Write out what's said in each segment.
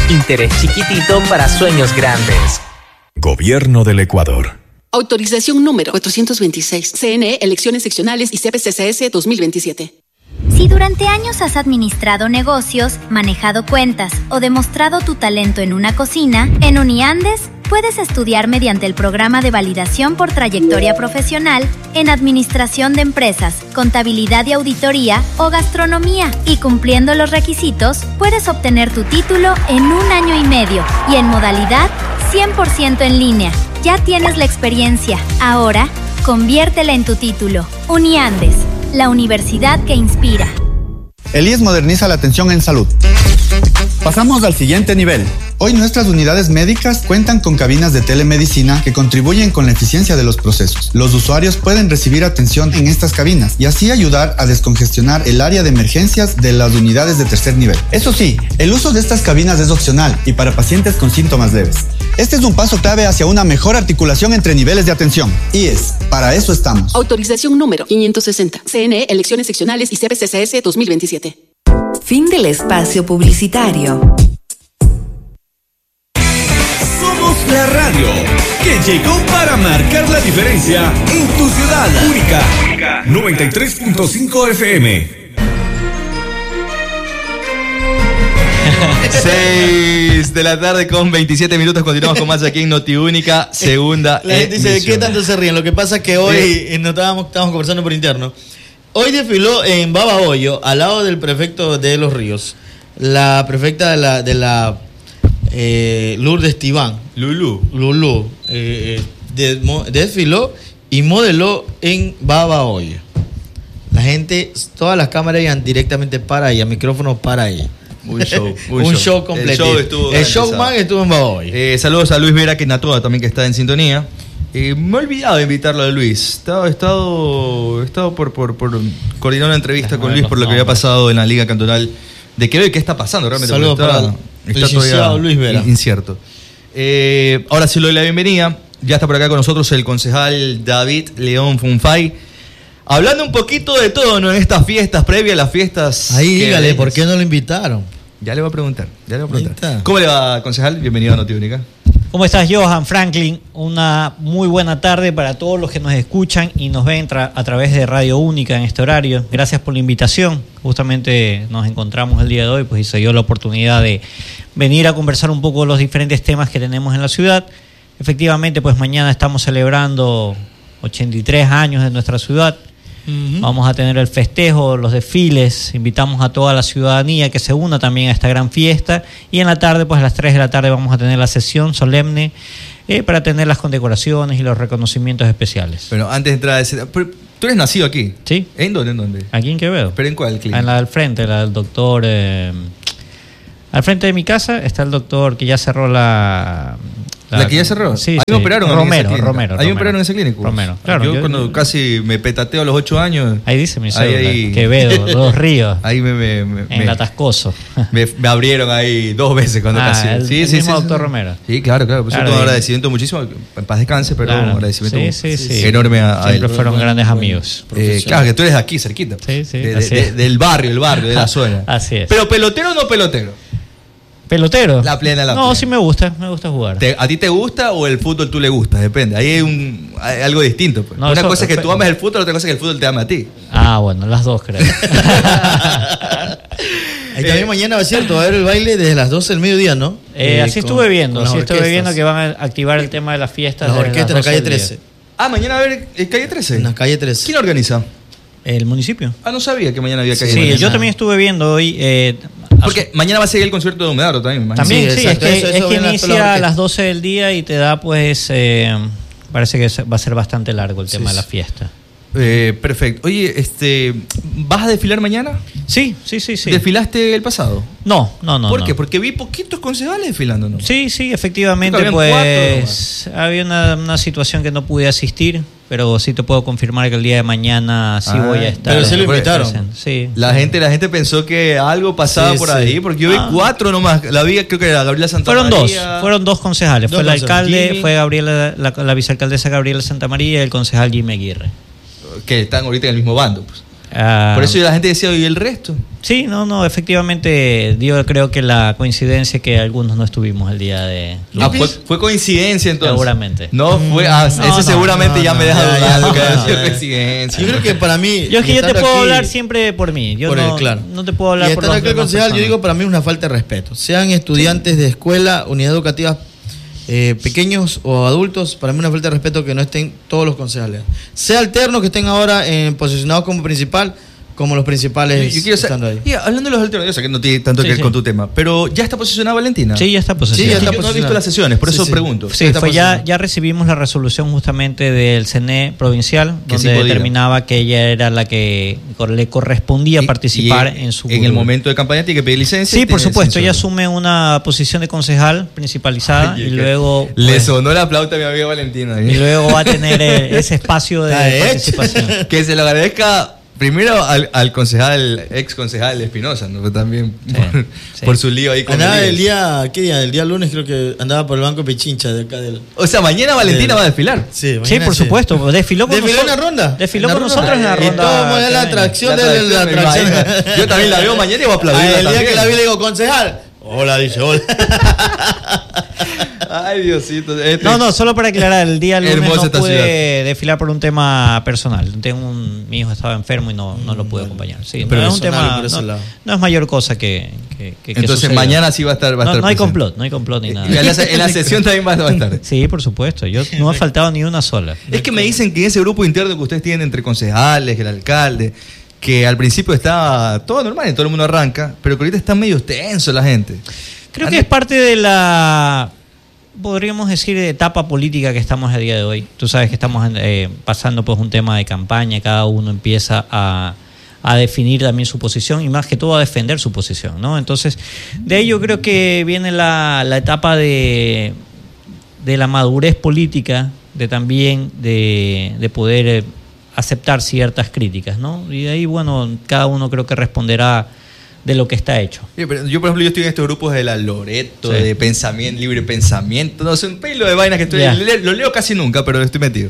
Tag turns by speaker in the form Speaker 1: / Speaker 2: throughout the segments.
Speaker 1: Interés chiquitito para sueños grandes.
Speaker 2: Gobierno del Ecuador.
Speaker 3: Autorización número 426. CNE, elecciones seccionales y CPCCS 2027.
Speaker 4: Si durante años has administrado negocios, manejado cuentas o demostrado tu talento en una cocina, en Uniandes puedes estudiar mediante el programa de validación por trayectoria profesional en administración de empresas, contabilidad y auditoría o gastronomía. Y cumpliendo los requisitos, puedes obtener tu título en 1 año y medio y en modalidad 100% en línea. Ya tienes la experiencia. Ahora, conviértela en tu título. Uniandes, la universidad que inspira.
Speaker 5: El IES moderniza la atención en salud. Pasamos al siguiente nivel. Hoy nuestras unidades médicas cuentan con cabinas de telemedicina que contribuyen con la eficiencia de los procesos. Los usuarios pueden recibir atención en estas cabinas y así ayudar a descongestionar el área de emergencias de las unidades de tercer nivel. Eso sí, el uso de estas cabinas es opcional y para pacientes con síntomas leves. Este es un paso clave hacia una mejor articulación entre niveles de atención. IES, para eso estamos.
Speaker 3: Autorización número 560. CNE, elecciones seccionales y CPCCS 2027.
Speaker 6: Fin del espacio publicitario.
Speaker 2: Somos la radio que llegó para marcar la diferencia en tu ciudad. Única 93.5 FM.
Speaker 7: 6 de la tarde con 27 minutos. Continuamos con más aquí en Notiúnica, segunda
Speaker 8: La gente dice, ¿de qué tanto se ríen? Lo que pasa es que hoy estábamos conversando por interno. Hoy desfiló en Babahoyo, al lado del prefecto de Los Ríos, la prefecta de la Lourdes Tibán. Lulú. Desfiló y modeló en Babahoyo. La gente, todas las cámaras iban directamente para ella, micrófonos para ella.
Speaker 7: Un
Speaker 8: show completo. El showman estuvo en Babahoyo.
Speaker 7: Saludos a Luis Vera Quinatoa también, que está en sintonía. Me he olvidado de invitarlo a Luis. He estado por coordinar una entrevista con Luis por lo que había pasado en la Liga Cantonal de Quevedo y qué está pasando realmente.
Speaker 8: Saludos para el licenciado Luis Vera.
Speaker 7: Incierto. Ahora sí le doy la bienvenida. Ya está por acá con nosotros el concejal David León Funfay. Hablando un poquito de todo, ¿no? En estas fiestas, previas a las fiestas.
Speaker 8: Ahí dígale, ¿por qué no lo invitaron?
Speaker 7: Ya le voy a preguntar. ¿Cómo le va, concejal? Bienvenido a Notiúnica.
Speaker 9: ¿Cómo estás, Johan Franklin? Una muy buena tarde para todos los que nos escuchan y nos ven a través de Radio Única en este horario. Gracias por la invitación. Justamente nos encontramos el día de hoy, pues, y se dio la oportunidad de venir a conversar un poco de los diferentes temas que tenemos en la ciudad. Efectivamente, pues mañana estamos celebrando 83 años de nuestra ciudad. Uh-huh. Vamos a tener el festejo, los desfiles, invitamos a toda la ciudadanía que se una también a esta gran fiesta y en la tarde, pues a las 3 de la tarde vamos a tener la sesión solemne para tener las condecoraciones y los reconocimientos especiales.
Speaker 7: Bueno, antes de entrar a ese... ¿Tú eres nacido aquí?
Speaker 9: Sí.
Speaker 7: ¿En dónde?
Speaker 9: Aquí en Quevedo.
Speaker 7: ¿Pero en cuál clínica?
Speaker 9: En la del frente, la del doctor... al frente de mi casa está el doctor que ya cerró ¿La
Speaker 7: que ya cerró?
Speaker 9: Sí,
Speaker 7: Ahí me operaron
Speaker 9: Romero.
Speaker 7: Ahí me operaron en esa clínica.
Speaker 9: Romero, claro.
Speaker 7: Yo cuando casi me petateo a los 8 años.
Speaker 9: Ahí dice mi cédula, Quevedo, Dos Ríos.
Speaker 7: Ahí
Speaker 9: en la Tascoso.
Speaker 7: Me abrieron ahí 2 veces cuando casi.
Speaker 9: El mismo doctor Romero.
Speaker 7: Sí, claro. Pues yo tengo un agradecimiento muchísimo. En paz descanse, pero un agradecimiento enorme a él.
Speaker 9: Siempre fueron grandes amigos.
Speaker 7: Claro, que tú eres de aquí, cerquita.
Speaker 9: Sí.
Speaker 7: Del barrio, de la zona.
Speaker 9: Así es.
Speaker 7: Pero pelotero o no pelotero.
Speaker 9: ¿Pelotero?
Speaker 7: La plena.
Speaker 9: No, sí me gusta jugar.
Speaker 7: ¿A ti te gusta o el fútbol tú le gusta? Depende. Ahí hay algo distinto. Pues. No, una cosa es que tú ames el fútbol, otra cosa es que el fútbol te ama a ti.
Speaker 9: Bueno, las dos creo.
Speaker 8: Ahí también mañana va a haber el baile desde las 12 del mediodía, ¿no?
Speaker 9: Así estuve viendo que van a activar el tema de las fiestas.
Speaker 8: Las orquestas en la calle 13.
Speaker 7: Mañana va a haber calle 13.
Speaker 8: En la calle 13.
Speaker 7: ¿Quién organiza?
Speaker 9: El municipio.
Speaker 7: No sabía que mañana había calle
Speaker 9: 13. Sí,
Speaker 7: mañana.
Speaker 9: yo también estuve viendo hoy...
Speaker 7: porque mañana va a seguir el concierto de Humedaro también.
Speaker 9: También, sí, es que inicia a las 12 del día y te da, pues, parece que va a ser bastante largo el tema de la fiesta.
Speaker 7: Perfecto. Oye, ¿vas a desfilar mañana?
Speaker 9: Sí.
Speaker 7: ¿Desfilaste el pasado?
Speaker 9: No.
Speaker 7: ¿Por qué? Porque vi poquitos concejales desfilando, ¿no?
Speaker 9: Sí, efectivamente, pues había una situación que no pude asistir, pero sí te puedo confirmar que el día de mañana sí voy a estar.
Speaker 8: Pero se lo invitaron.
Speaker 9: Sí.
Speaker 7: La gente pensó que algo pasaba por ahí, porque yo vi 4 nomás. La vi, creo que era Gabriela Santamaría.
Speaker 9: Fueron 2 concejales. Fue el alcalde, Jimmy. Fue la vicealcaldesa Gabriela Santamaría y el concejal Jimmy Aguirre.
Speaker 7: Que están ahorita en el mismo bando, pues. Por eso la gente decía, ¿y el resto?
Speaker 9: Sí, no, efectivamente, yo creo que la coincidencia es que algunos no estuvimos el día de...
Speaker 7: Fue coincidencia entonces.
Speaker 9: Seguramente.
Speaker 7: No fue, seguramente ya me deja dudando que haya sido coincidencia.
Speaker 8: Yo creo que para mí...
Speaker 9: Yo te puedo hablar siempre por mí. Yo no te puedo hablar
Speaker 8: y
Speaker 9: por
Speaker 8: estar
Speaker 9: los
Speaker 8: aquí el concejal, yo digo, para mí es una falta de respeto. Sean estudiantes de escuela, unidad educativa, pequeños o adultos, para mí una falta de respeto que no estén todos los concejales. Sea alternos que estén ahora posicionados como principal, como los principales
Speaker 7: yo quiero
Speaker 8: estando ahí.
Speaker 7: Y hablando de los alternos, yo sé que no tiene tanto que ver con tu tema, pero ¿ya está posicionada Valentina?
Speaker 9: Sí, ya está posicionada.
Speaker 7: Yo no he visto las sesiones, por eso pregunto.
Speaker 9: Sí, ya recibimos la resolución justamente del CNE provincial, donde determinaba que ella era la que le correspondía participar en su...
Speaker 7: En el momento de campaña tiene que pedir licencia.
Speaker 9: Sí, por supuesto, ella asume una posición de concejal principalizada y luego...
Speaker 7: Le sonó la flauta a mi amiga Valentina.
Speaker 9: Y luego va a tener ese espacio de participación.
Speaker 7: Que se lo agradezca... Primero al concejal, ex concejal Espinosa, ¿no? También por su lío ahí con
Speaker 8: andaba el día lunes creo que andaba por el Banco Pichincha de acá del...
Speaker 7: O sea, mañana Valentina va a desfilar.
Speaker 9: Sí, por supuesto, desfiló con nosotros.
Speaker 8: ¿Desfiló en la ronda?
Speaker 9: Desfiló con nosotros en la ronda.
Speaker 8: Y todo la atracción de la atracción.
Speaker 7: Yo también la veo mañana y voy a aplaudir.
Speaker 8: El día que la vi le digo, concejal. Hola, dice, hola.
Speaker 7: Ay, Diosito.
Speaker 9: No, solo para aclarar, el día lunes no pude desfilar por un tema personal. Mi hijo estaba enfermo y no lo pude acompañar. Sí, pero no es un tema, no es mayor cosa que
Speaker 7: entonces
Speaker 9: suceda.
Speaker 7: Mañana sí va a estar.
Speaker 9: No hay complot ni nada.
Speaker 7: Y en la sesión también va a estar.
Speaker 9: Sí, por supuesto. Yo no he faltado ni una sola.
Speaker 7: Es que me dicen que ese grupo interno que ustedes tienen entre concejales, el alcalde, que al principio está todo normal y todo el mundo arranca, pero que ahorita está medio tenso la gente.
Speaker 9: Creo que es parte de la, podríamos decir, etapa política que estamos a día de hoy. Tú sabes que estamos pasando pues un tema de campaña, cada uno empieza a definir también su posición y más que todo a defender su posición, ¿no? Entonces, de ahí yo creo que viene la etapa de la madurez política, de poder aceptar ciertas críticas, ¿no? Y de ahí, bueno, cada uno creo que responderá de lo que está hecho.
Speaker 7: Sí, pero yo, por ejemplo, estoy en estos grupos de la Loreto, de pensamiento, libre pensamiento, no sé, un pelo de vainas que lo leo casi nunca, pero estoy metido.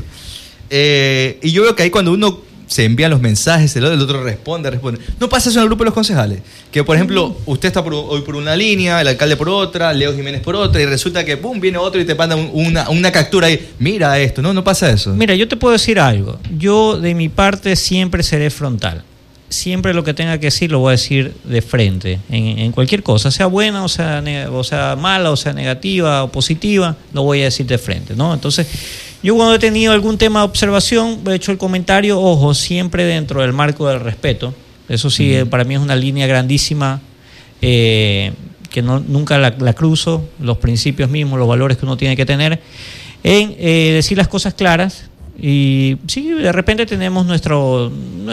Speaker 7: Y yo veo que ahí cuando uno se envían los mensajes, el otro responde. No pasa eso en el grupo de los concejales. Que, por ejemplo, usted está hoy por una línea, el alcalde por otra, Leo Jiménez por otra, y resulta que pum, viene otro y te manda una captura ahí. Mira esto, no pasa eso.
Speaker 9: Mira, yo te puedo decir algo. Yo, de mi parte, siempre seré frontal. Siempre lo que tenga que decir lo voy a decir de frente. En cualquier cosa, sea buena o sea mala, o sea negativa o positiva, lo voy a decir de frente, ¿no? Entonces, yo cuando he tenido algún tema de observación, he hecho el comentario, ojo, siempre dentro del marco del respeto. Eso sí, para mí es una línea grandísima que nunca la cruzo, los principios mismos, los valores que uno tiene que tener, en decir las cosas claras. Y sí, de repente tenemos nuestros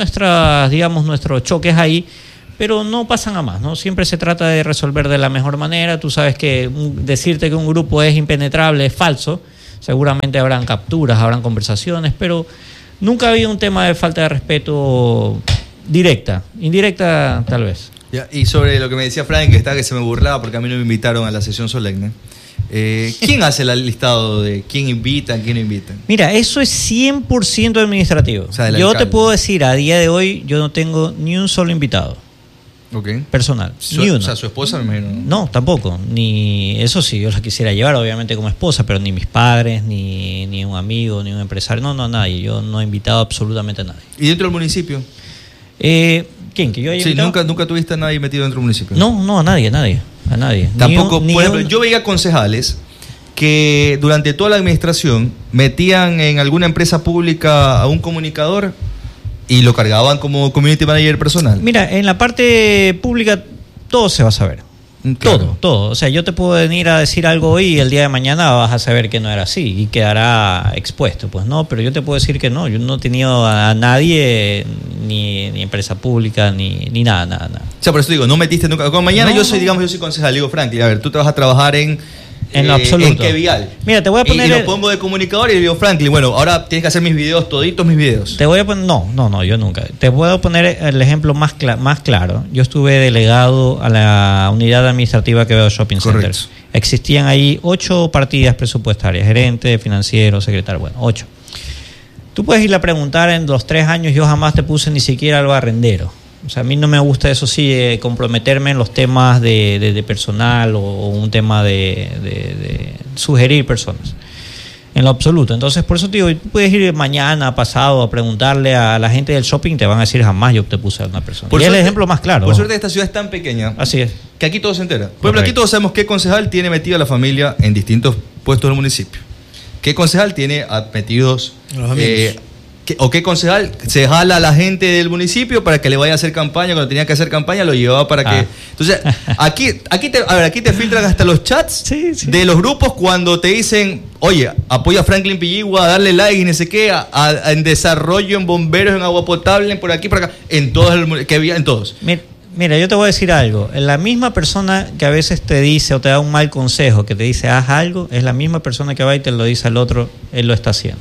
Speaker 9: choques ahí, pero no pasan a más, ¿no? Siempre se trata de resolver de la mejor manera. Tú sabes que decirte que un grupo es impenetrable es falso. Seguramente habrán capturas, habrán conversaciones, pero nunca ha habido un tema de falta de respeto directa. Indirecta, tal vez.
Speaker 7: Ya, y sobre lo que me decía Frank, que se me burlaba porque a mí no me invitaron a la sesión solemne. ¿Quién hace el listado de quién invitan, quién no invitan?
Speaker 9: Mira, eso es 100% administrativo. O sea, yo alcalde. Te puedo decir, a día de hoy, yo no tengo ni un solo invitado. Personal. Ni uno.
Speaker 7: O sea, su esposa me imagino.
Speaker 9: No, tampoco. Ni eso sí, yo la quisiera llevar, obviamente, como esposa, pero ni mis padres, ni un amigo, ni un empresario. No, nadie. Yo no he invitado absolutamente a nadie.
Speaker 7: ¿Y dentro del municipio?
Speaker 9: ¿Quién? ¿Que yo haya invitado?
Speaker 7: ¿Nunca tuviste a nadie metido dentro del municipio?
Speaker 9: No, a nadie.
Speaker 7: Tampoco, por ejemplo, yo veía concejales que durante toda la administración metían en alguna empresa pública a un comunicador y lo cargaban como community manager personal.
Speaker 9: Mira, en la parte pública todo se va a saber. Claro. Todo. O sea, yo te puedo venir a decir algo hoy y el día de mañana vas a saber que no era así y quedará expuesto. Pues no, pero yo te puedo decir que no. Yo no he tenido a nadie, ni empresa pública, ni nada.
Speaker 7: O sea, por eso digo, no metiste nunca. Como mañana yo soy concejal, digo, Franklin, a ver, tú te vas a trabajar en
Speaker 9: lo absoluto.
Speaker 7: ¿En qué vial?
Speaker 9: Mira, te voy a poner...
Speaker 7: Y lo pongo de comunicador y le digo, Franklin, bueno, ahora tienes que hacer mis videos, toditos mis videos.
Speaker 9: Te voy a poner... No, yo nunca. Te puedo poner el ejemplo más claro. Yo estuve delegado a la unidad administrativa Quevedo Shopping Center. Existían ahí 8 partidas presupuestarias, gerente, financiero, secretario, 8. Tú puedes irle a preguntar en los 3 años, yo jamás te puse ni siquiera al barrendero. O sea, a mí no me gusta, eso sí, comprometerme en los temas de personal o un tema de sugerir personas. En lo absoluto. Entonces, por eso te digo, tú puedes ir mañana, pasado, a preguntarle a la gente del shopping, te van a decir jamás yo te puse a una persona. Y es el ejemplo más claro.
Speaker 7: Por suerte esta ciudad es tan pequeña.
Speaker 9: Así es.
Speaker 7: Que aquí todo se entera. Por ejemplo, aquí todos sabemos qué concejal tiene metida a la familia en distintos puestos del municipio. ¿Qué concejal tiene metidos
Speaker 8: los amigos?
Speaker 7: O qué concejal se jala a la gente del municipio para que le vaya a hacer campaña, cuando tenía que hacer campaña lo llevaba para que... Entonces, aquí te filtran hasta los chats de los grupos cuando te dicen, oye, apoya a Franklin Pilligua, a darle like y no sé qué, en desarrollo, en bomberos, en agua potable, por aquí, por acá, en todos, que había en todos.
Speaker 9: Mira, yo te voy a decir algo. La misma persona que a veces te dice o te da un mal consejo, que te dice haz algo, es la misma persona que va y te lo dice al otro, él lo está haciendo.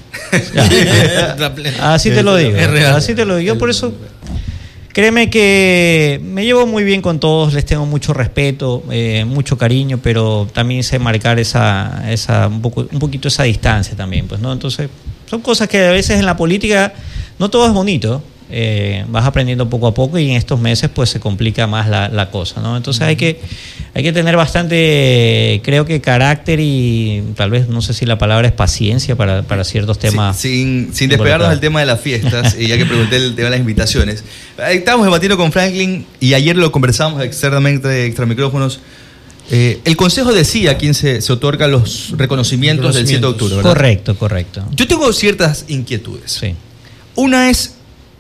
Speaker 9: Así te lo digo. Así te lo digo. Yo por eso, créeme que me llevo muy bien con todos, les tengo mucho respeto, mucho cariño, pero también sé marcar un poquito esa distancia también, pues, ¿no? Entonces, son cosas que a veces en la política no todo es bonito. Vas aprendiendo poco a poco y en estos meses pues se complica más la cosa, ¿no? Entonces hay que tener bastante, creo que carácter y tal vez, no sé si la palabra es paciencia para ciertos temas.
Speaker 7: Sin despegarnos del tema de las fiestas, y ya que pregunté el tema de las invitaciones. Estábamos debatiendo con Franklin y ayer lo conversamos externamente, extra micrófonos. El Consejo decía a quién se otorgan los reconocimientos del 7 de octubre, ¿verdad?
Speaker 9: Correcto.
Speaker 7: Yo tengo ciertas inquietudes.
Speaker 9: Sí.
Speaker 7: Una es...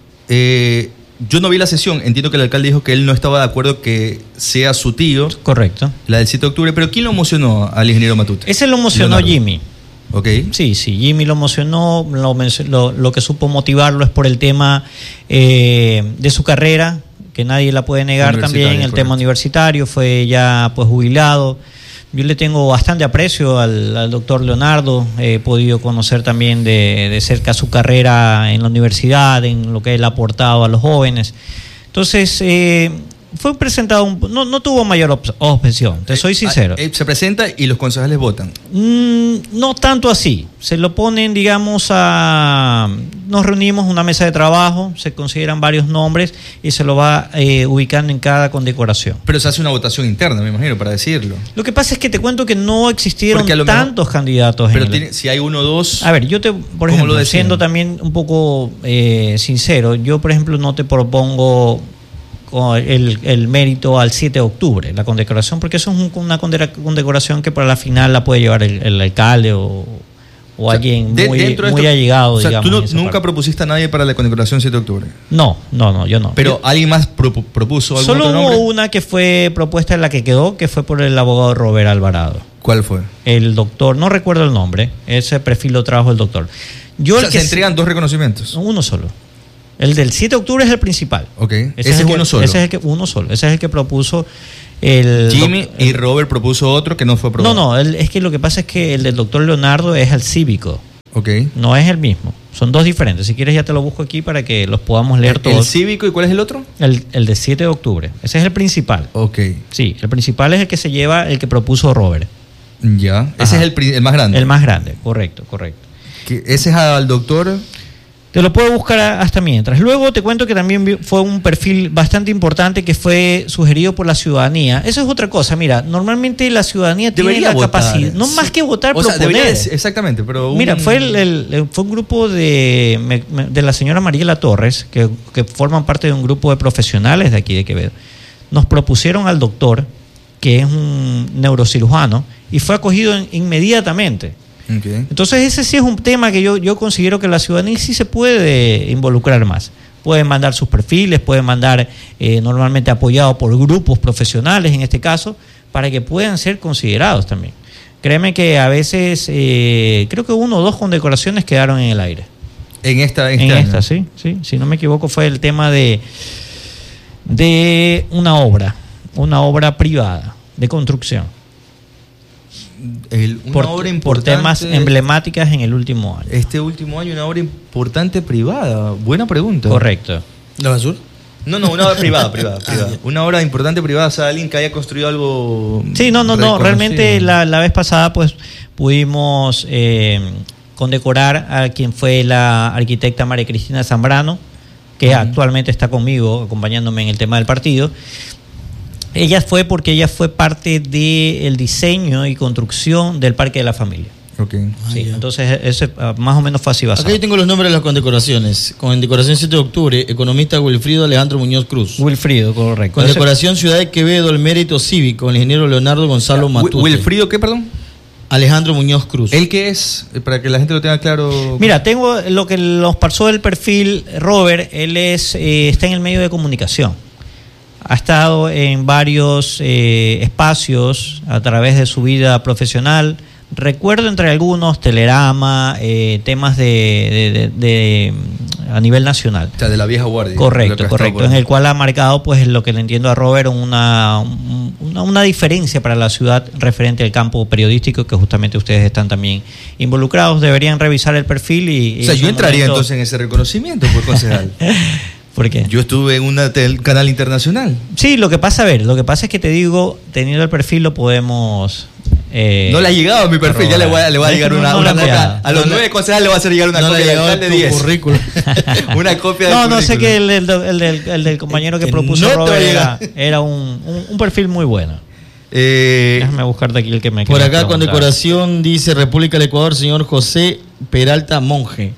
Speaker 7: yo no vi la sesión, entiendo que el alcalde dijo que él no estaba de acuerdo que sea su tío.
Speaker 9: Correcto.
Speaker 7: La del 7 de octubre, pero ¿quién lo emocionó al ingeniero Matute?
Speaker 9: Ese lo emocionó Leonardo. Jimmy.
Speaker 7: Ok.
Speaker 9: Sí, Jimmy lo emocionó, lo que supo motivarlo es por el tema de su carrera, que nadie la puede negar también, el tema universitario, fue ya pues jubilado. Yo le tengo bastante aprecio al doctor Leonardo, he podido conocer también de cerca su carrera en la universidad, en lo que él ha aportado a los jóvenes. Entonces, fue presentado, no tuvo mayor objeción, te soy sincero.
Speaker 7: Se presenta y los concejales votan.
Speaker 9: No tanto así, se lo ponen, digamos, nos reunimos en una mesa de trabajo, se consideran varios nombres y se lo va ubicando en cada condecoración.
Speaker 7: Pero se hace una votación interna, me imagino, para decirlo.
Speaker 9: Lo que pasa es que te cuento que no existieron tantos candidatos.
Speaker 7: Pero si hay uno o dos...
Speaker 9: A ver, yo por ejemplo, siendo también un poco sincero, yo por ejemplo no te propongo el mérito al 7 de octubre, la condecoración, porque eso es una condecoración que para la final la puede llevar el alcalde o alguien muy allegado, digamos.
Speaker 7: ¿Tú nunca propusiste a nadie para la condecoración 7 de octubre?
Speaker 9: No, yo no.
Speaker 7: ¿Pero alguien más propuso algún
Speaker 9: otro nombre? Solo hubo una que fue propuesta en la que quedó, que fue por el abogado Robert Alvarado.
Speaker 7: ¿Cuál fue?
Speaker 9: El doctor, no recuerdo el nombre, ese perfil lo trajo el doctor.
Speaker 7: Se entregan 2 reconocimientos.
Speaker 9: Uno solo. El del 7 de octubre es el principal.
Speaker 7: Ok. Ese es uno solo.
Speaker 9: Ese es uno solo. Ese es el que propuso
Speaker 7: Jimmy y Robert propuso otro que no fue aprobado.
Speaker 9: No, es que lo que pasa es que el del doctor Leonardo es el cívico.
Speaker 7: Ok.
Speaker 9: No es el mismo. Son 2 diferentes. Si quieres ya te lo busco aquí para que los podamos leer todos.
Speaker 7: ¿El cívico y cuál es el otro?
Speaker 9: El de 7 de octubre. Ese es el principal.
Speaker 7: Ok.
Speaker 9: Sí, el principal es el que se lleva, el que propuso Robert.
Speaker 7: Ya. Ese es el más grande.
Speaker 9: El más grande, correcto.
Speaker 7: Ese es al doctor...
Speaker 9: Te lo puedo buscar hasta mientras. Luego te cuento que también fue un perfil bastante importante que fue sugerido por la ciudadanía. Eso es otra cosa. Mira, normalmente la ciudadanía tiene la capacidad, no más que votar, proponer.
Speaker 7: Exactamente, pero...
Speaker 9: Mira, fue un grupo de la señora Mariela Torres, que forman parte de un grupo de profesionales de aquí de Quevedo. Nos propusieron al doctor, que es un neurocirujano, y fue acogido inmediatamente.
Speaker 7: Okay.
Speaker 9: Entonces ese sí es un tema que yo considero que la ciudadanía sí se puede involucrar más. Pueden mandar sus perfiles, pueden mandar normalmente apoyado por grupos profesionales en este caso, para que puedan ser considerados también. Créeme que a veces creo que 1 o 2 condecoraciones quedaron en el aire.
Speaker 7: En esta,
Speaker 9: sí. Si no me equivoco fue el tema de una obra privada de construcción. Por temas emblemáticas en el último año.
Speaker 7: Este último año, una obra importante privada. Buena pregunta.
Speaker 9: Correcto.
Speaker 8: ¿La basura?
Speaker 7: No, una obra privada. Una obra importante privada, o sea, alguien que haya construido algo...
Speaker 9: Sí, no. Realmente la vez pasada pues pudimos condecorar a quien fue la arquitecta María Cristina Zambrano, que actualmente está conmigo, acompañándome en el tema del partido. Ella fue parte del diseño y construcción del Parque de la Familia.
Speaker 7: Okay.
Speaker 9: Sí, entonces eso más o menos fue así basado.
Speaker 8: Acá yo tengo los nombres de las condecoraciones. Condecoración 7 de octubre, economista Wilfrido Alejandro Muñoz Cruz.
Speaker 9: Wilfrido, correcto.
Speaker 8: Condecoración Ciudad de Quevedo, el mérito cívico, el ingeniero Leonardo Gonzalo Matute.
Speaker 7: ¿Wilfrido qué, perdón?
Speaker 8: Alejandro Muñoz Cruz.
Speaker 7: ¿El qué es? Para que la gente lo tenga claro.
Speaker 9: Mira, tengo lo que nos pasó del perfil Robert. Él está en el medio de comunicación. Ha estado en varios espacios a través de su vida profesional. Recuerdo entre algunos Telerama, temas de a nivel nacional.
Speaker 7: O sea, de la vieja guardia.
Speaker 9: Correcto. En el cual ha marcado, pues, lo que le entiendo a Robert, una diferencia para la ciudad referente al campo periodístico, que justamente ustedes están también involucrados. Deberían revisar el perfil y...
Speaker 7: O sea, yo entraría entonces en ese reconocimiento, pues, concejal.
Speaker 9: ¿Por qué?
Speaker 7: Yo estuve en un canal internacional.
Speaker 9: Sí, lo que pasa es que te digo, teniendo el perfil lo podemos...
Speaker 7: no le ha llegado a mi perfil, ya le voy a llegar una copia. A los 9 concejales le va a hacer llegar una copia del alcalde de 10.
Speaker 8: Currículum.
Speaker 7: Una copia del currículum.
Speaker 9: No, sé que el del compañero que propuso Robert era un perfil muy bueno. Déjame buscarte aquí el que me...
Speaker 8: Por acá, condecoración, dice República del Ecuador, señor José Peralta Monje.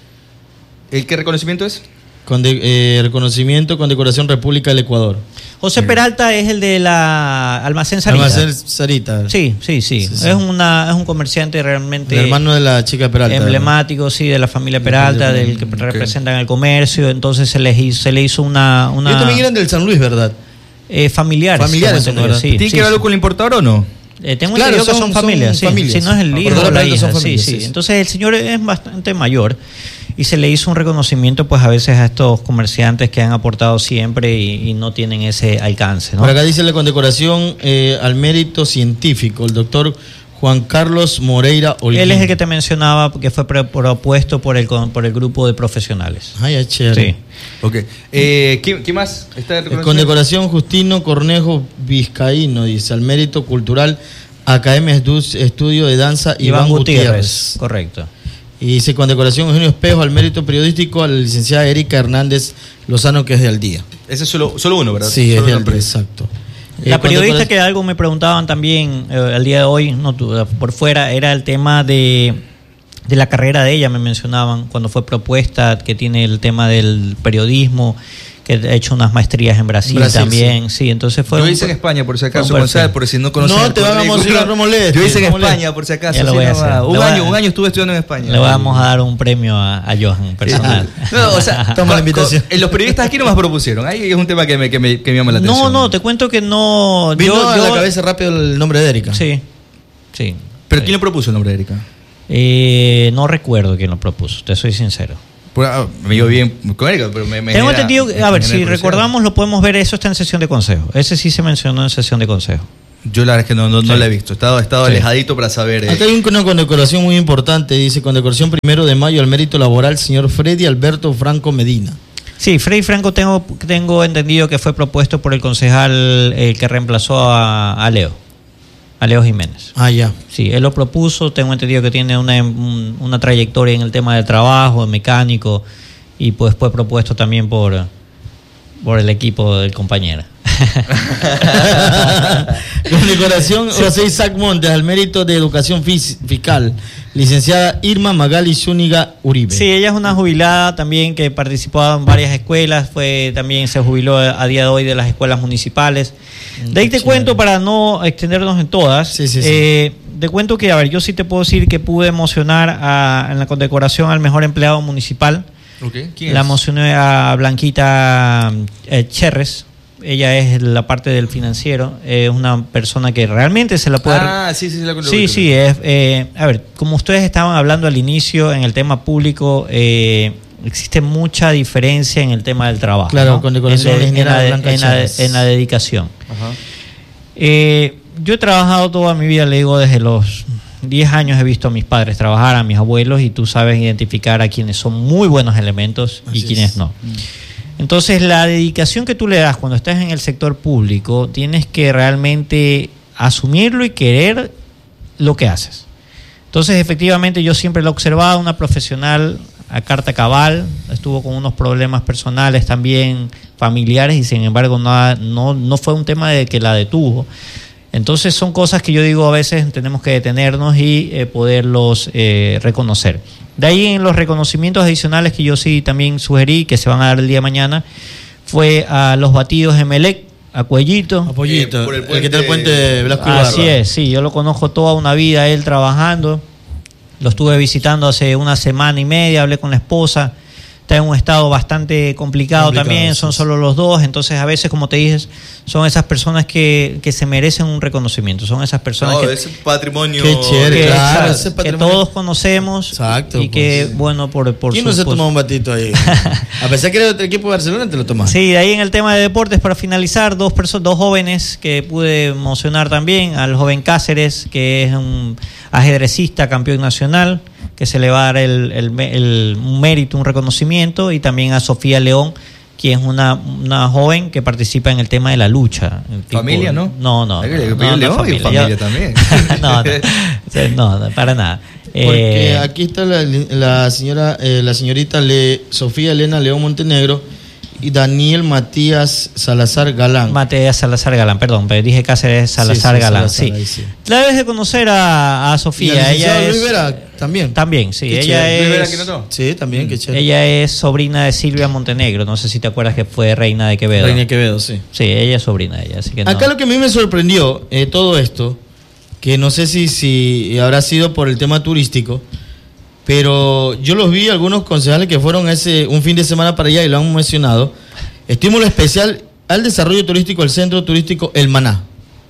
Speaker 7: ¿El qué reconocimiento es?
Speaker 8: Reconocimiento, condecoración República del Ecuador.
Speaker 9: José Peralta es el de la Almacén Sarita.
Speaker 8: Almacén Sarita. Sí.
Speaker 9: Es un comerciante realmente...
Speaker 8: El hermano de la chica Peralta.
Speaker 9: Emblemático, sí, de la familia Peralta, del que representan el comercio. Entonces se le hizo una...
Speaker 8: Ellos también eran del San Luis, ¿verdad?
Speaker 9: Familiares.
Speaker 7: Sí, ¿tiene que ver algo con el importador o no?
Speaker 9: Tengo entendido que son familias. Si no es el hijo o la hija. Sí. Entonces el señor es bastante mayor. Y se le hizo un reconocimiento, pues, a veces a estos comerciantes que han aportado siempre y no tienen ese alcance, ¿no?
Speaker 8: Por acá dice la condecoración al mérito científico, el doctor Juan Carlos Moreira Olguín.
Speaker 9: Él es el que te mencionaba, que fue propuesto por el grupo de profesionales.
Speaker 8: Ay, chévere.
Speaker 9: Sí.
Speaker 7: Ok. ¿Qué más está de
Speaker 8: condecoración Justino Cornejo Vizcaíno, dice, al mérito cultural, Academia Estudio de Danza Iván Gutiérrez.
Speaker 9: Correcto.
Speaker 8: Y dice condecoración Eugenio Espejo al mérito periodístico a la licenciada Erika Hernández Lozano, que es de Al Día.
Speaker 7: Ese es solo uno, ¿verdad?
Speaker 8: Sí, es de Al Día, exacto.
Speaker 9: La periodista que algo me preguntaban también al día de hoy, no por fuera, era el tema de la carrera de ella, me mencionaban, cuando fue propuesta, que tiene el tema del periodismo, que ha hecho unas maestrías en Brasil también. Sí, entonces fue...
Speaker 7: Yo hice en España, por si acaso, Gonzalo, por si no conocen.
Speaker 8: No, te vamos a ir a Romolés.
Speaker 7: Yo hice en España, por si acaso.
Speaker 9: Ya lo voy a hacer.
Speaker 7: Un año estuve estudiando en España.
Speaker 9: Le vamos a dar un premio a Johan, personal.
Speaker 7: No, o sea, toma la invitación. Los periodistas aquí no más propusieron. Ahí es un tema que me llama la atención.
Speaker 9: No, te cuento que no...
Speaker 8: Vino a la cabeza rápido el nombre de Erika.
Speaker 9: Sí.
Speaker 7: ¿Pero quién lo propuso el nombre de Erika?
Speaker 9: No recuerdo quién lo propuso, te soy sincero.
Speaker 7: Me digo bien con Erika, pero
Speaker 9: tengo entendido, a ver, si recordamos, lo podemos ver, eso está en sesión de consejo. Ese sí se mencionó en sesión de consejo.
Speaker 7: Yo la verdad es que no lo he visto. He estado alejadito para saber.
Speaker 8: Acá hay una condecoración muy importante, dice condecoración 1 de mayo al mérito laboral, señor Freddy Alberto Franco Medina.
Speaker 9: Sí, Freddy Franco tengo entendido que fue propuesto por el concejal que reemplazó a Leo Jiménez.
Speaker 8: Ah, ya.
Speaker 9: Sí, él lo propuso, tengo entendido que tiene una trayectoria en el tema del trabajo, mecánico, y pues fue propuesto también por el equipo del compañero.
Speaker 8: Condecoración José Isaac Montes al mérito de educación fiscal, licenciada Irma Magali Zúñiga Uribe.
Speaker 9: Sí, ella es una jubilada también que participó en varias escuelas, también se jubiló a día de hoy de las escuelas municipales. De ahí te cuento, para no extendernos en todas, te cuento que, a ver, yo sí te puedo decir que pude emocionar en la condecoración al mejor empleado municipal.
Speaker 7: Okay. ¿Quién
Speaker 9: la emocioné a Blanquita Cherres. Ella es la parte del financiero, es una persona que realmente se la puede... Sí, a ver, como ustedes estaban hablando al inicio en el tema público, existe mucha diferencia en el tema del trabajo.
Speaker 8: Claro,
Speaker 9: ¿no?
Speaker 8: condecoración
Speaker 9: en la dedicación.
Speaker 7: Ajá.
Speaker 9: Yo he trabajado toda mi vida, le digo, desde los 10 años he visto a mis padres trabajar, a mis abuelos, y tú sabes identificar a quienes son muy buenos elementos y quienes no. Entonces, la dedicación que tú le das cuando estás en el sector público, tienes que realmente asumirlo y querer lo que haces. Entonces, efectivamente, yo siempre la he observado, una profesional a carta cabal, estuvo con unos problemas personales también familiares y sin embargo no fue un tema de que la detuvo. Entonces son cosas que yo digo a veces tenemos que detenernos y poderlos reconocer. De ahí en los reconocimientos adicionales que yo sí también sugerí que se van a dar el día de mañana fue a los batidos Emelec, a Cuellito.
Speaker 8: A Pollito, por el que está el puente Blasco Ibarra.
Speaker 9: Así es, sí, yo lo conozco toda una vida, él trabajando. Lo estuve visitando hace una semana y media, hablé con la esposa. Está en un estado bastante complicado también, son solo los dos. Entonces, a veces, como te dices, son esas personas que se merecen un reconocimiento. Son esas personas que...
Speaker 7: ese patrimonio...
Speaker 8: Qué chévere, claro,
Speaker 9: ese patrimonio que todos conocemos.
Speaker 8: Exacto.
Speaker 9: Y que, bueno, por
Speaker 8: ¿quién no se tomó un batito ahí? A pesar que era del equipo de Barcelona, te lo tomas.
Speaker 9: Sí, de ahí en el tema de deportes, para finalizar, dos jóvenes que pude emocionar también. Al joven Cáceres, que es un ajedrecista, campeón nacional, que se le va a dar un mérito, un reconocimiento, y también a Sofía León, quien es una joven que participa en el tema de la lucha.
Speaker 7: ¿Familia, no?
Speaker 9: No.
Speaker 7: León y familia también.
Speaker 9: No, para nada.
Speaker 8: Porque aquí está la señorita Sofía Elena León Montenegro y Daniel Matías Salazar Galán.
Speaker 9: Matías Salazar Galán, perdón, pero dije Cáceres Salazar Galán.
Speaker 8: Sí.
Speaker 9: La debes de conocer a Sofía.
Speaker 8: ¿Y ella Luis Vera también?
Speaker 9: También, sí.
Speaker 8: Ella
Speaker 9: es.
Speaker 8: ¿Luis Vera que notó? Sí, también, qué chévere.
Speaker 9: Ella es sobrina de Silvia Montenegro. No sé si te acuerdas que fue reina de Quevedo.
Speaker 8: Reina de Quevedo, sí.
Speaker 9: Sí, ella es sobrina de ella. Así que
Speaker 8: acá lo que a mí me sorprendió, todo esto, que no sé si habrá sido por el tema turístico, pero yo los vi, algunos concejales que fueron un fin de semana para allá y lo han mencionado. Estímulo especial al desarrollo turístico del centro turístico El Maná.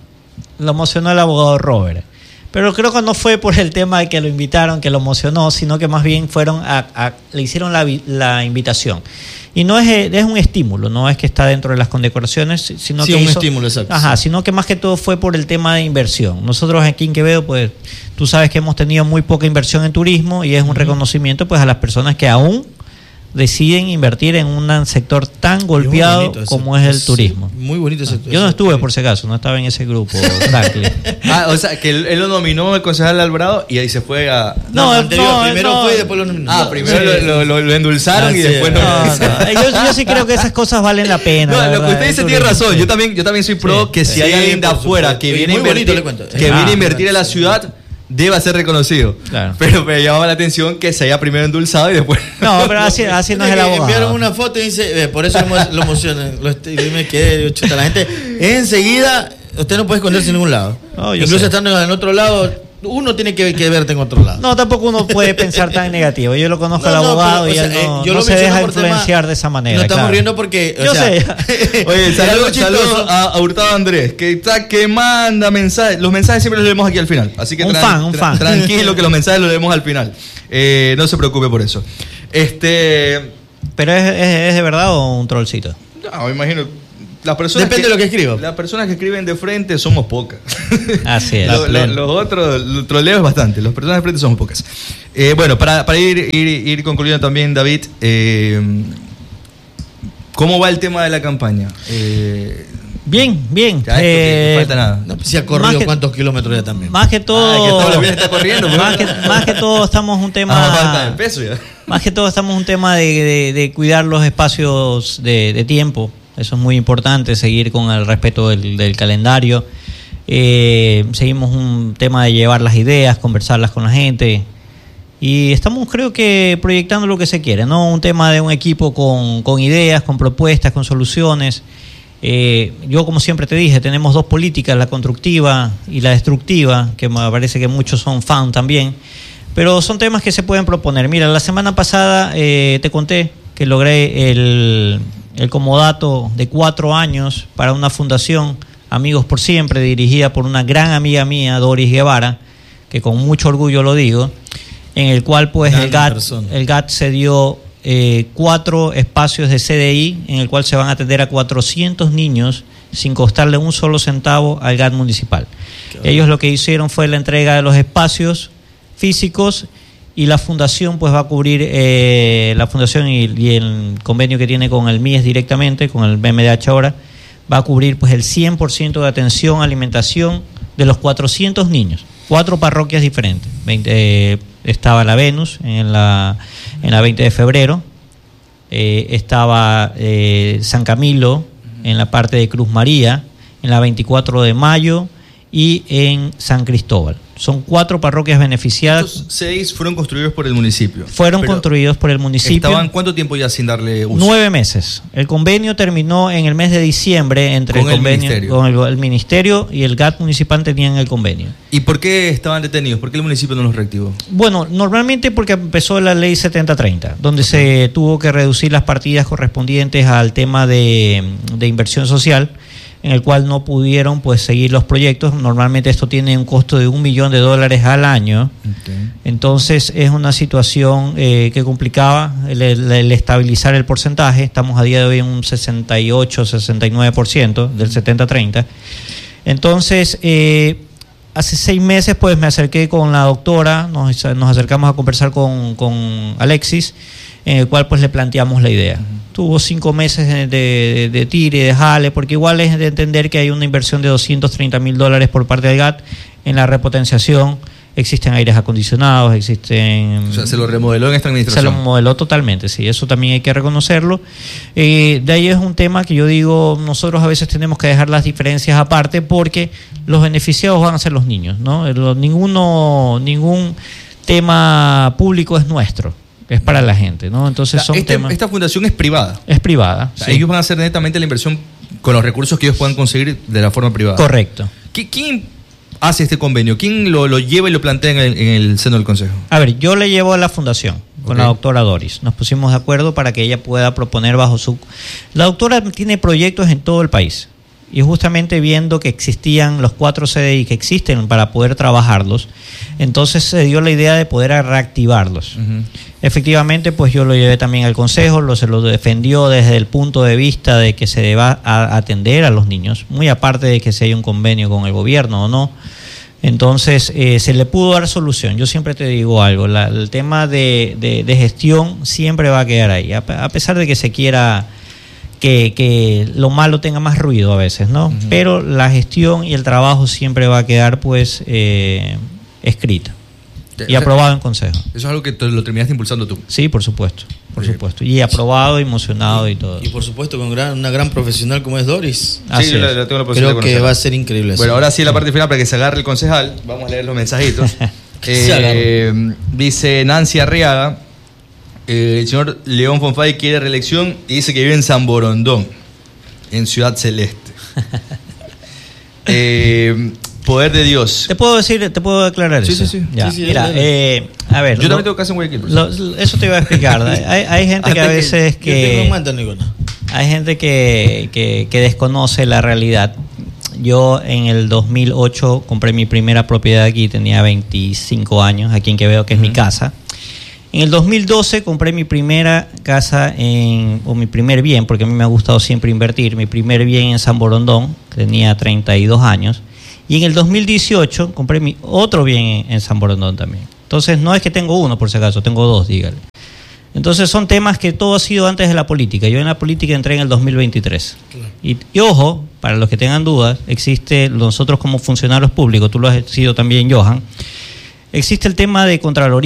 Speaker 9: Lo emocionó el abogado Robert. Pero creo que no fue por el tema de que lo invitaron, que lo emocionó, sino que más bien le hicieron la invitación. Y no es un estímulo, no es que está dentro de las condecoraciones, sino
Speaker 8: sí,
Speaker 9: que
Speaker 8: un estímulo, exacto.
Speaker 9: Ajá, sino que más que todo fue por el tema de inversión. Nosotros aquí en Quevedo, pues, tú sabes que hemos tenido muy poca inversión en turismo y es un reconocimiento, pues, a las personas que aún deciden invertir en un sector tan golpeado como es el turismo.
Speaker 8: Muy bonito ese sector.
Speaker 9: Yo no estuve, por si acaso, no estaba en ese grupo, Franklin.
Speaker 7: O sea, que él lo nominó el concejal Alvarado y ahí se fue a...
Speaker 8: Primero fue y después lo nominó.
Speaker 7: Primero lo endulzaron y después
Speaker 9: Yo sí creo que esas cosas valen la pena.
Speaker 7: No, lo que usted dice tiene razón. Yo también soy pro que si hay alguien de afuera que viene a invertir en la ciudad, deba ser reconocido. Claro. Pero me llamaba la atención que se haya primero endulzado y después...
Speaker 9: No, pero así no es el abogado.
Speaker 8: Enviaron una foto y dice, por eso lo emocionan. Y me quedé, chuta, la gente enseguida, usted no puede esconderse en ningún lado. No, incluso estando en el otro lado, uno tiene que verte en otro lado.
Speaker 9: No, tampoco uno puede pensar tan negativo. Yo lo conozco al abogado y él no se deja influenciar de esa manera.
Speaker 8: No estamos riendo porque...
Speaker 9: Yo sé.
Speaker 7: Oye, saludos a Hurtado Andrés, que manda mensajes. Los mensajes siempre los leemos aquí al final. Así que
Speaker 9: un fan.
Speaker 7: Tranquilo que los mensajes los leemos al final. No se preocupe por eso.
Speaker 9: ¿Pero es de verdad o un trollcito?
Speaker 7: No, me imagino...
Speaker 8: Depende de lo que escribo.
Speaker 7: Las personas que escriben de frente somos pocas.
Speaker 9: Así es.
Speaker 7: Los otros, los troleos es bastante. Las personas de frente somos pocas. Bueno, para ir concluyendo también, David, ¿cómo va el tema de la campaña?
Speaker 9: Bien.
Speaker 7: No falta nada.
Speaker 8: No, si ha corrido cuántos kilómetros ya también.
Speaker 9: Más que todo.
Speaker 7: Que toda la vida está corriendo.
Speaker 9: Más que todo estamos un tema.
Speaker 7: Falta de peso ya.
Speaker 9: Más que todo estamos un tema de cuidar los espacios de tiempo. Eso es muy importante, seguir con el respeto del calendario. Seguimos un tema de llevar las ideas, conversarlas con la gente. Y estamos, creo que, proyectando lo que se quiere, ¿no? Un tema de un equipo con ideas, con propuestas, con soluciones. Yo, como siempre te dije, tenemos dos políticas, la constructiva y la destructiva, que me parece que muchos son fan también. Pero son temas que se pueden proponer. Mira, la semana pasada te conté que logré el comodato de 4 años para una fundación, Amigos por Siempre, dirigida por una gran amiga mía, Doris Guevara, que con mucho orgullo lo digo, en el cual pues el GAT se dio 4 espacios de CDI, en el cual se van a atender a 400 niños sin costarle un solo centavo al GAT municipal. Ellos lo que hicieron fue la entrega de los espacios físicos y la fundación pues va a cubrir, la fundación y el convenio que tiene con el MIES directamente, con el BMDH ahora, va a cubrir pues el 100% de atención, alimentación de los 400 niños, 4 parroquias diferentes. estaba la Venus en la 20 de febrero, estaba San Camilo en la parte de Cruz María, en la 24 de mayo y en San Cristóbal. Son 4 parroquias beneficiadas.
Speaker 7: Estos 6 fueron construidos por el municipio.
Speaker 9: Fueron construidos por el municipio.
Speaker 7: ¿Estaban cuánto tiempo ya sin darle uso?
Speaker 9: 9 meses. El convenio terminó en el mes de diciembre entre el ministerio y el GAT municipal tenían el convenio.
Speaker 7: ¿Y por qué estaban detenidos? ¿Por qué el municipio no los reactivó?
Speaker 9: Bueno, normalmente porque empezó la ley 7030, donde se tuvo que reducir las partidas correspondientes al tema de inversión social, en el cual no pudieron pues seguir los proyectos. Normalmente esto tiene un costo de $1 millón al año. Okay. Entonces es una situación que complicaba el estabilizar el porcentaje. Estamos a día de hoy en un 68-69% del 70-30. Entonces hace 6 meses pues me acerqué con la doctora, nos acercamos a conversar con Alexis, en el cual pues le planteamos la idea. Tuvo 5 meses de tire y de jale, porque igual es de entender que hay una inversión de $230,000 por parte del GAT en la repotenciación. Existen aires acondicionados, existen...
Speaker 7: O sea, se lo remodeló en esta administración.
Speaker 9: Se lo modeló totalmente, sí, eso también hay que reconocerlo. De ahí es un tema que yo digo, nosotros a veces tenemos que dejar las diferencias aparte, porque los beneficiados van a ser los niños, ¿no? Ningún tema público es nuestro. Es para la gente, ¿no? Entonces
Speaker 7: esta fundación es privada.
Speaker 9: Es privada.
Speaker 7: O sea, sí. Ellos van a hacer netamente la inversión con los recursos que ellos puedan conseguir de la forma privada.
Speaker 9: Correcto.
Speaker 7: ¿Quién hace este convenio? ¿Quién lo lleva y lo plantea en el seno del Consejo?
Speaker 9: A ver, yo le llevo a la fundación con la doctora Doris. Nos pusimos de acuerdo para que ella pueda proponer bajo su... La doctora tiene proyectos en todo el país. Y justamente viendo que existían los 4 CDI que existen para poder trabajarlos, entonces se dio la idea de poder reactivarlos. Uh-huh. Efectivamente, pues yo lo llevé también al Consejo, se lo defendió desde el punto de vista de que se deba atender a los niños, muy aparte de que si hay un convenio con el gobierno o no. Entonces se le pudo dar solución. Yo siempre te digo algo, el tema de gestión siempre va a quedar ahí, a pesar de que se quiera... Que lo malo tenga más ruido a veces, ¿no? Uh-huh. Pero la gestión y el trabajo siempre va a quedar, pues, escrita y aprobado en consejo.
Speaker 7: Eso es algo que lo terminaste impulsando tú.
Speaker 9: Sí, por supuesto. Y aprobado, emocionado y todo.
Speaker 8: Y por supuesto con una gran profesional como es Doris.
Speaker 7: Sí, yo la tengo la posibilidad.
Speaker 8: Creo que va a ser increíble.
Speaker 7: Bueno, ahora sí la parte final para que se agarre el concejal. Vamos a leer los mensajitos. Dice Nancy Arriaga. El señor León Fonfay quiere reelección y dice que vive en San Borondón, en Ciudad Celeste. Poder de Dios.
Speaker 9: ¿Te puedo aclarar eso?
Speaker 7: Sí.
Speaker 9: Ya.
Speaker 7: Sí,
Speaker 9: mira, a ver.
Speaker 7: Yo también tengo casa en Guayaquil.
Speaker 9: Eso te iba a explicar. Hay gente que a veces hay gente que desconoce la realidad. Yo en el 2008 compré mi primera propiedad aquí, tenía 25 años, aquí en Quevedo, que es mi casa. En el 2012 compré mi primera casa o mi primer bien, porque a mí me ha gustado siempre invertir, mi primer bien en San Borondón, tenía 32 años, y en el 2018 compré mi otro bien en San Borondón también. Entonces no es que tengo uno, por si acaso, tengo 2, dígale. Entonces son temas que todo ha sido antes de la política. Yo en la política entré en el 2023. Claro. Y ojo, para los que tengan dudas, existe, nosotros como funcionarios públicos, tú lo has sido también, Johan, existe el tema de Contraloría